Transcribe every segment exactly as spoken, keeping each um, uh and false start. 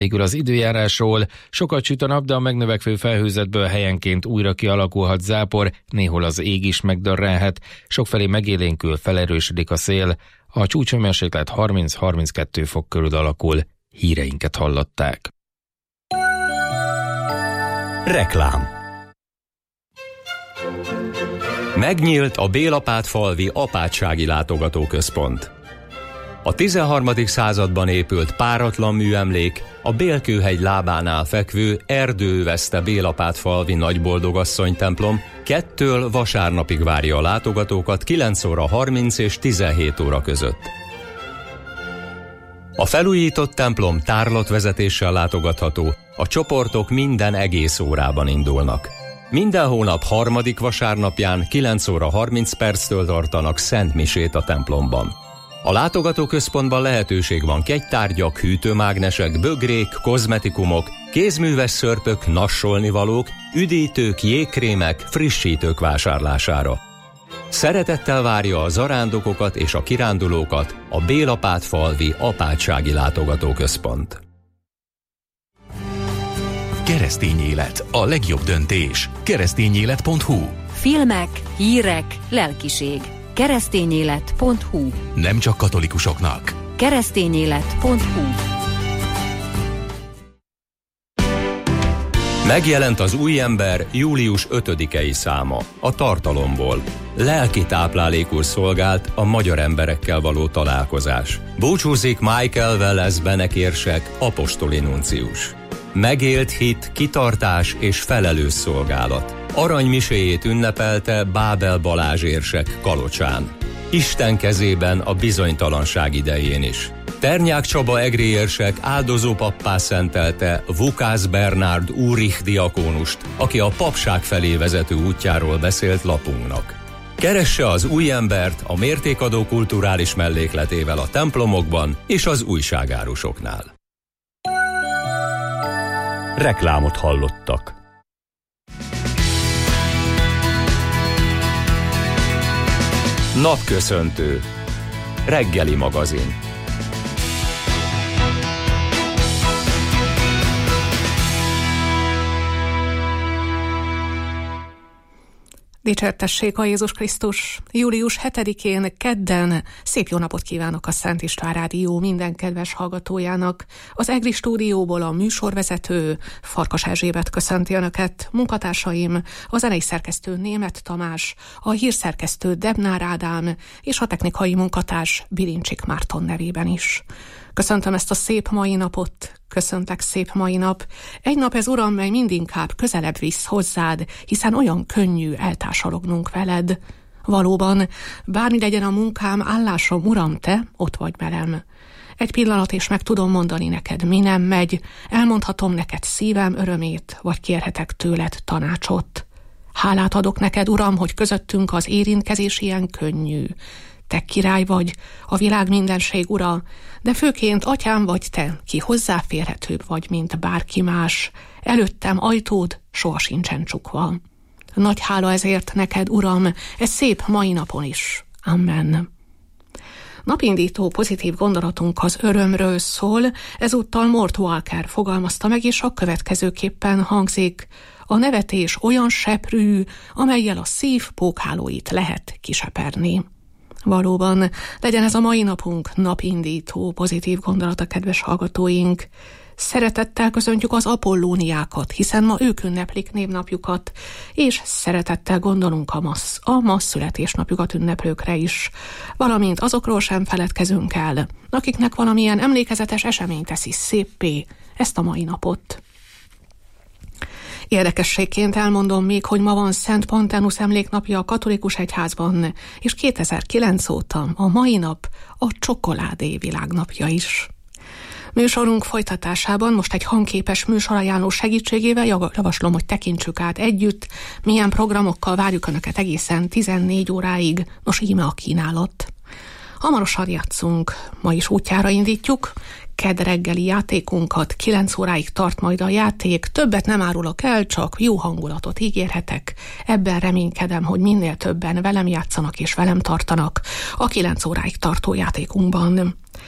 Végül az időjárásról: sokat süt a nap, de a megnövekvő felhőzetből helyenként újra kialakulhat zápor, néhol az ég is megdörrenhet, sokfelé megélénkül, felerősödik a szél, a csúcshőmérséklet harminc-harminckettő fok körül alakul. Híreinket hallották. Reklám. Megnyílt a Bélapátfalvi Apátsági Látogatóközpont. A tizenharmadik században épült páratlan műemlék a Bélkőhegy lábánál fekvő erdőveszte Bélapátfalvi Nagyboldogasszony templom kettől vasárnapig várja a látogatókat kilenc óra harminc és tizenhét óra között. A felújított templom tárlatvezetéssel látogatható, a csoportok minden egész órában indulnak. Minden hónap harmadik vasárnapján kilenc óra harminc perctől tartanak szentmisét a templomban. A látogatóközpontban lehetőség van kegytárgyak, hűtőmágnesek, bögrék, kozmetikumok, kézműves szörpök, nassolnivalók, üdítők, jégkrémek, frissítők vásárlására. Szeretettel várja a zarándokokat és a kirándulókat a Bélapátfalvi Apátsági Látogatóközpont. Keresztény élet, a legjobb döntés. keresztényélet pont hu. Filmek, hírek, lelkiség. keresztényélet pont hu. Nem csak katolikusoknak. keresztényélet pont hu. Megjelent az új ember július ötödikei száma, a Tartalomból. Lelki táplálékul szolgált a magyar emberekkel való találkozás. Búcsúzik Michael Velez Benekérsek, apostoli nuncius. Megélt hit, kitartás és felelős szolgálat. Aranymiséjét ünnepelte Bábel Balázs érsek Kalocsán. Isten kezében a bizonytalanság idején is. Ternyák Csaba egri érsek áldozó pappá szentelte Vukász Bernárd Úrich diakónust, aki a papság felé vezető útjáról beszélt lapunknak. Keresse az új embert a mértékadó kulturális mellékletével a templomokban és az újságárusoknál. Reklámot hallottak. Napköszöntő. Reggeli magazin. Dicsértessék a Jézus Krisztus! július hetedikén, kedden szép jó napot kívánok a Szent István Rádió minden kedves hallgatójának. Az EGRI stúdióból a műsorvezető Farkas Erzsébet köszönti Önöket, munkatársaim, a zenei szerkesztő Németh Tamás, a hírszerkesztő Debnár Ádám és a technikai munkatárs Bilincsik Márton nevében is. Köszöntöm ezt a szép mai napot, köszöntek szép mai nap. Egy nap ez, Uram, mely mindinkább közelebb visz hozzád, hiszen olyan könnyű eltársalognunk veled. Valóban, bármi legyen a munkám, állásom, Uram, Te ott vagy velem. Egy pillanat, és meg tudom mondani neked, mi nem megy, elmondhatom neked szívem örömét, vagy kérhetek tőled tanácsot. Hálát adok neked, Uram, hogy közöttünk az érintkezés ilyen könnyű. Te király vagy, a világ mindenség ura, de főként atyám vagy te, ki hozzáférhetőbb vagy, mint bárki más. Előttem ajtód soha sincsen csukva. Nagy hála ezért neked, Uram, ez szép mai napon is. Amen. Napindító pozitív gondolatunk az örömről szól, ezúttal Mort Walker fogalmazta meg, és a következőképpen hangzik: a nevetés olyan seprű, amellyel a szív pókhálóit lehet kiseperni. Valóban, legyen ez a mai napunk napindító pozitív gondolata, kedves hallgatóink. Szeretettel köszöntjük az apollóniákat, hiszen ma ők ünneplik névnapjukat, és szeretettel gondolunk a ma, a ma születésnapjukat ünneplőkre is, valamint azokról sem feledkezünk el, akiknek valamilyen emlékezetes esemény teszi széppé ezt a mai napot. Érdekességként elmondom még, hogy ma van Szent Pantenusz emléknapja a katolikus egyházban, és kétezer-kilenc óta a mai nap a csokoládé világnapja is. Műsorunk folytatásában most egy hangképes műsorajánló segítségével javaslom, hogy tekintsük át együtt, milyen programokkal várjuk Önöket egészen tizennégy óráig, nos íme a kínálat. Hamarosan játszunk, ma is útjára indítjuk, kedd reggeli játékunkat, kilenc óráig tart majd a játék, többet nem árulok el, csak jó hangulatot ígérhetek. Ebben reménykedem, hogy minél többen velem játszanak és velem tartanak a kilenc óráig tartó játékunkban.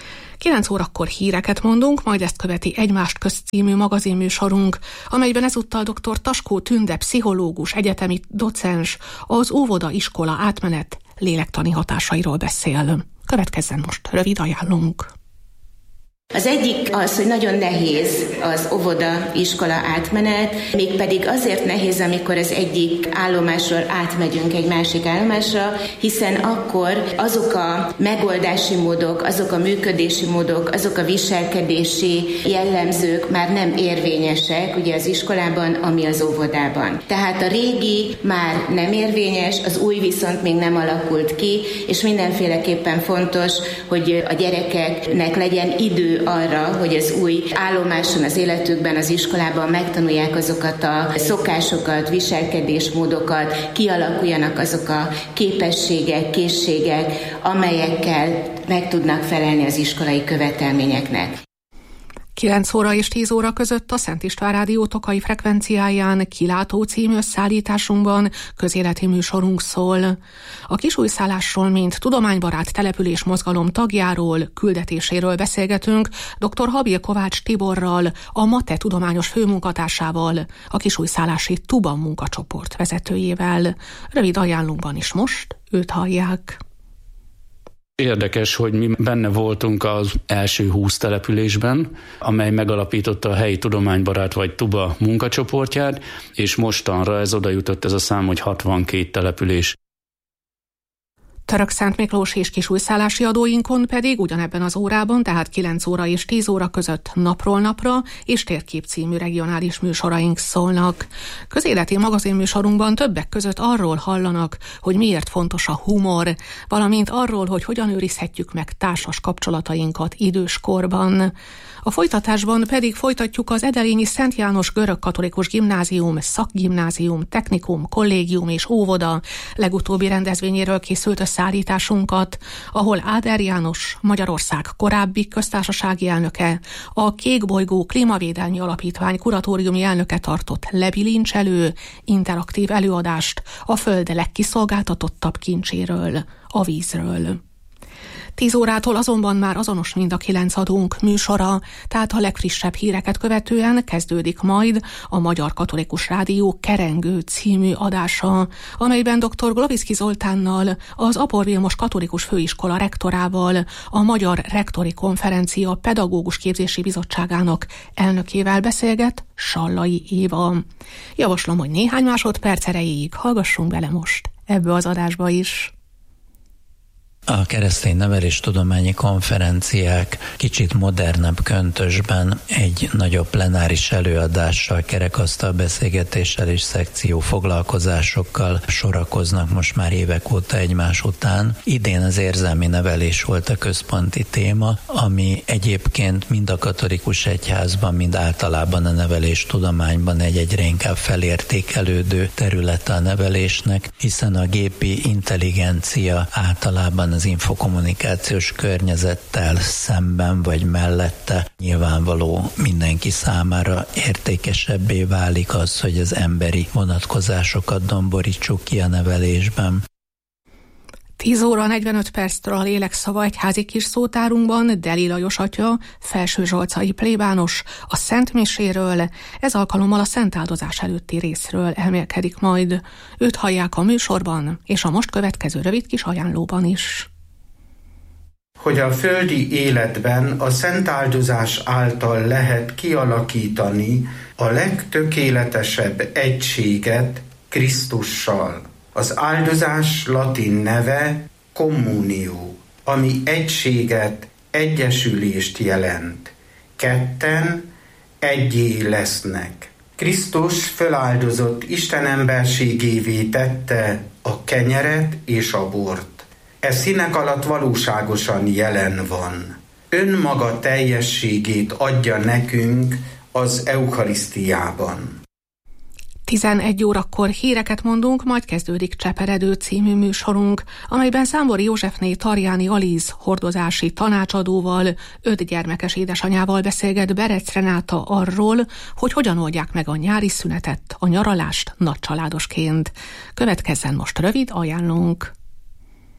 kilenc órakor híreket mondunk, majd ezt követi Egymást közt című magazinműsorunk, amelyben ezúttal dr. Taskó Tünde pszichológus, egyetemi docens az óvoda iskola átmenet lélektani hatásairól beszél. Következzen most rövid ajánlónk. Az egyik az, hogy nagyon nehéz az óvoda-iskola átmenet, mégpedig azért nehéz, amikor az egyik állomásról átmegyünk egy másik állomásra, hiszen akkor azok a megoldási módok, azok a működési módok, azok a viselkedési jellemzők már nem érvényesek ugye az iskolában, ami az óvodában. Tehát a régi már nem érvényes, az új viszont még nem alakult ki, és mindenféleképpen fontos, hogy a gyerekeknek legyen idő arra, hogy az új állomáson az életükben, az iskolában megtanulják azokat a szokásokat, viselkedésmódokat, kialakuljanak azok a képességek, készségek, amelyekkel meg tudnak felelni az iskolai követelményeknek. kilenc óra és tíz óra között a Szent István Rádió tokai frekvenciáján Kilátó című összeállításunkban közéleti műsorunk szól. A Kisújszállásról, mint tudománybarát település mozgalom tagjáról, küldetéséről beszélgetünk dr. Habil Kovács Tiborral, a MATE tudományos főmunkatársával, a Kisújszállási Tuba munkacsoport vezetőjével. Rövid ajánlónkban is most őt hallják. Érdekes, hogy mi benne voltunk az első húsz településben, amely megalapította a helyi tudománybarát vagy Tuba munkacsoportját, és mostanra ez oda jutott ez a szám, hogy hatvankét település. Török-Szent Miklós és Kisújszállási adóinkon pedig ugyanebben az órában, tehát kilenc óra és tíz óra között Napról napra és Térkép című regionális műsoraink szólnak. Közéleti magazinműsorunkban többek között arról hallanak, hogy miért fontos a humor, valamint arról, hogy hogyan őrizhetjük meg társas kapcsolatainkat időskorban. A folytatásban pedig folytatjuk az edelényi Szent János Görögkatolikus Gimnázium, Szakgimnázium, Technikum, Kollégium és Óvoda legutóbbi rendezvényéről készült összeállításunkat, ahol Áder János, Magyarország korábbi köztársasági elnöke, a Kékbolygó Klímavédelmi Alapítvány kuratóriumi elnöke tartott lebilincselő, interaktív előadást a Föld legkiszolgáltatottabb kincséről, a vízről. Tíz órától azonban már azonos mind a kilenc adónk műsora, tehát a legfrissebb híreket követően kezdődik majd a Magyar Katolikus Rádió Kerengő című adása, amelyben dr. Glovicki Zoltánnal, az Apor Vilmos Katolikus Főiskola rektorával, a Magyar Rektori Konferencia Pedagógus Képzési Bizottságának elnökével beszélget Sallai Éva. Javaslom, hogy néhány másodperc erejéig hallgassunk bele most ebbe az adásba is. A keresztény neveléstudományi konferenciák kicsit modernebb köntösben egy nagyobb plenáris előadással, kerekasztal beszélgetéssel és szekció foglalkozásokkal sorakoznak most már évek óta egymás után. Idén az érzelmi nevelés volt a központi téma, ami egyébként mind a katolikus egyházban, mind általában a neveléstudományban egy egyre inkább felértékelődő területe a nevelésnek, hiszen a gépi intelligencia általában az infokommunikációs környezettel szemben vagy mellette nyilvánvaló mindenki számára értékesebbé válik az, hogy az emberi vonatkozásokat domborítsuk ki a nevelésben. tíz óra negyvenöt perctől a Lélekszava egyházi kis szótárunkban Deli Lajos atya, felsőzsolcai plébános, a Szent Miséről, ez alkalommal a Szent Áldozás előtti részről elmélkedik majd. Őt hallják a műsorban, és a most következő rövid kis ajánlóban is. Hogy a földi életben a Szent Áldozás által lehet kialakítani a legtökéletesebb egységet Krisztussal. Az áldozás latin neve communio, ami egységet, egyesülést jelent. Ketten egyé lesznek. Krisztus föláldozott Isten emberségévé tette a kenyeret és a bort. Ez színek alatt valóságosan jelen van. Önmaga teljességét adja nekünk az Eukarisztiában. tizenegy órakor híreket mondunk, majd kezdődik Cseperedő című műsorunk, amelyben Számbori Józsefné Tarjáni Alíz hordozási tanácsadóval, öt gyermekes édesanyával beszélget Berec Renáta arról, hogy hogyan oldják meg a nyári szünetet, a nyaralást nagycsaládosként. Következzen most rövid ajánlónk.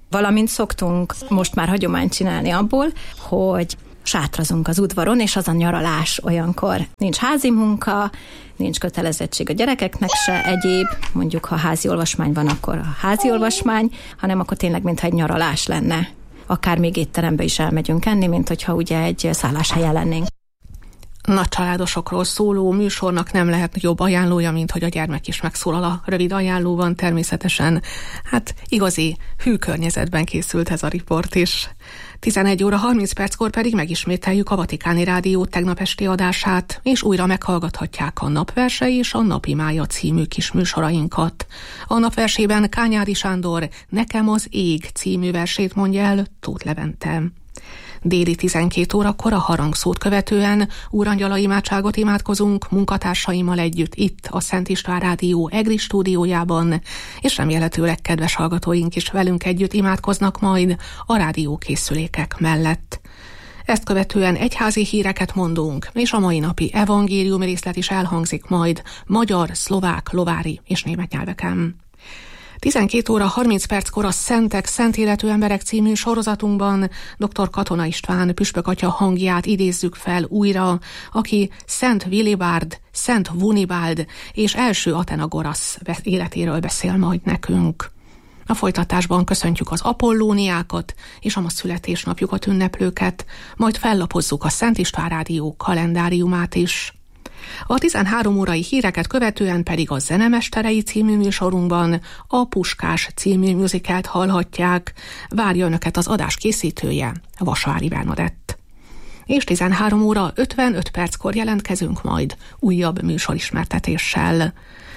Valamint szoktunk most már hagyományt csinálni abból, hogy sátrazunk az udvaron, és az a nyaralás olyankor. Nincs házi munka, nincs kötelezettség a gyerekeknek se, egyéb, mondjuk ha házi olvasmány van, akkor a házi olvasmány, hanem akkor tényleg mintha egy nyaralás lenne. Akár még étterembe is elmegyünk enni, mint hogyha ugye egy szálláshelyen lennénk. Nagy családosokról szóló műsornak nem lehet jobb ajánlója, mint hogy a gyermek is megszólal a rövid ajánlóban. Természetesen, hát igazi hű környezetben készült ez a riport is. tizenegy óra harminc perckor pedig megismételjük a Vatikáni Rádió tegnap esti adását, és újra meghallgathatják a Napverse és a Napimája című kis műsorainkat. A Napversében Kányádi Sándor Nekem az ég című versét mondja el Tóth Levente. Déli tizenkét órakor a harangszót követően úrangyala imádságot imádkozunk munkatársaimmal együtt itt a Szent István Rádió EGRI stúdiójában, és remélhetőleg kedves hallgatóink is velünk együtt imádkoznak majd a rádiókészülékek mellett. Ezt követően egyházi híreket mondunk, és a mai napi evangélium részlet is elhangzik majd magyar, szlovák, lovári és német nyelveken. tizenkét óra harminc perckor a Szentek, Szent Életű Emberek című sorozatunkban dr. Katona István püspök atya hangját idézzük fel újra, aki Szent Willibald, Szent Wunibald és első Athenagorasz életéről beszél majd nekünk. A folytatásban köszöntjük az apollóniákat és a ma születésnapjukat ünneplőket, majd fellapozzuk a Szent István Rádió kalendáriumát is. A tizenhárom órai híreket követően pedig a Zenemesterei című műsorunkban a Puskás című musicalt hallhatják. Várja önöket az adás készítője, Vasvári Bernadett. És tizenhárom óra ötvenöt perckor jelentkezünk majd újabb műsorismertetéssel.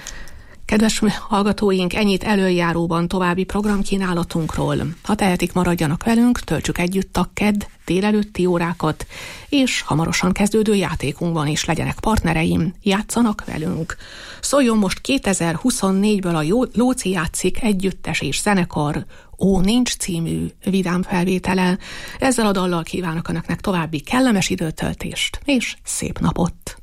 Kedves hallgatóink, ennyit előjáróban további programkínálatunkról. Ha tehetik, maradjanak velünk, töltsük együtt a kedd délelőtti órákat, és hamarosan kezdődő játékunkban is legyenek partnereim, játszanak velünk. Szóljon most kétezer-huszonnégyből a Lóci játszik együttes és zenekar Ó nincs című vidám felvétele. Ezzel a dallal kívánok önöknek további kellemes időtöltést és szép napot!